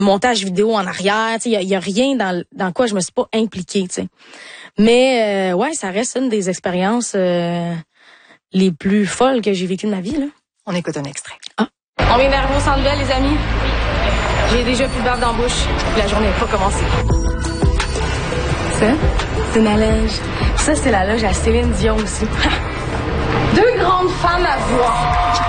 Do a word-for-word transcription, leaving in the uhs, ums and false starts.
montage vidéo en arrière. Il y a, y a rien dans, dans quoi je me suis pas impliquée. T'sais. Mais euh, ouais, ça reste une des expériences euh, les plus folles que j'ai vécues de ma vie. Là. On écoute un extrait. Ah. On vient d'arriver au Centre Bell, les amis. J'ai déjà plus de bave dans la bouche. La journée n'a pas commencé. Ça, c'est ma loge. Ça, c'est la loge à Céline Dion aussi. Deux grandes femmes à voir.